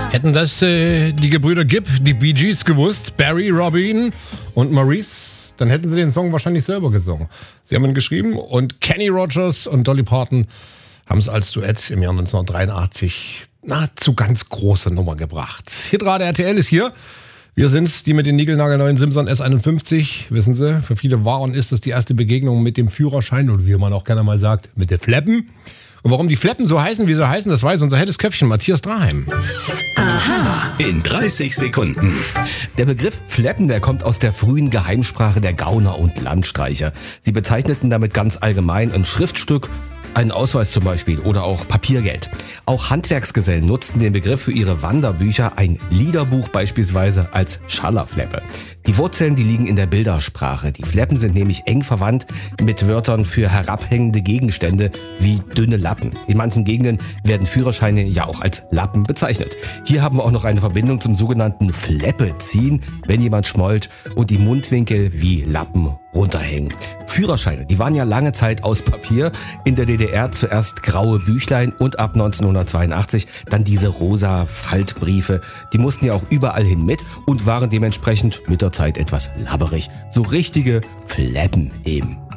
Hätten das die Gebrüder Gibb, die Bee Gees gewusst, Barry, Robin und Maurice, dann hätten sie den Song wahrscheinlich selber gesungen. Sie haben ihn geschrieben und Kenny Rogers und Dolly Parton haben es als Duett im Jahr 1983 nahezu ganz große Nummer gebracht. Hitrate RTL ist hier. Wir sind's, die mit den niegelnagelneuen Simson S51. Wissen Sie, für viele war und ist es die erste Begegnung mit dem Führerschein oder wie man auch gerne mal sagt, mit der Fleppen. Und warum die Fleppen so heißen, wie sie heißen, das weiß unser helles Köpfchen Matthias Draheim. Aha. In 30 Sekunden. Der Begriff Fleppen, der kommt aus der frühen Geheimsprache der Gauner und Landstreicher. Sie bezeichneten damit ganz allgemein ein Schriftstück, einen Ausweis zum Beispiel oder auch Papiergeld. Auch Handwerksgesellen nutzten den Begriff für ihre Wanderbücher, ein Liederbuch beispielsweise als Schallerfleppe. Die Wurzeln, die liegen in der Bildersprache. Die Fleppen sind nämlich eng verwandt mit Wörtern für herabhängende Gegenstände wie dünne Lappen. In manchen Gegenden werden Führerscheine ja auch als Lappen bezeichnet. Hier haben wir auch noch eine Verbindung zum sogenannten Fleppe ziehen, wenn jemand schmollt und die Mundwinkel wie Lappen runterhängen. Führerscheine, die waren ja lange Zeit aus Papier. In der DDR zuerst graue Büchlein und ab 1982 dann diese rosa Faltbriefe. Die mussten ja auch überall hin mit und waren dementsprechend mit der Zeit etwas labberig. So richtige Fleppen eben.